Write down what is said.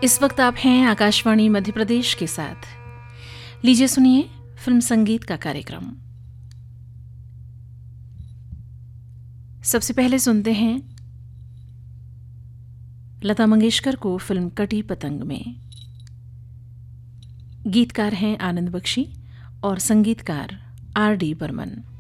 इस वक्त आप हैं आकाशवाणी मध्य प्रदेश के साथ। लीजिए सुनिए फिल्म संगीत का कार्यक्रम। सबसे पहले सुनते हैं लता मंगेशकर को फिल्म कटी पतंग में। गीतकार हैं आनंद बख्शी और संगीतकार R.D. बर्मन।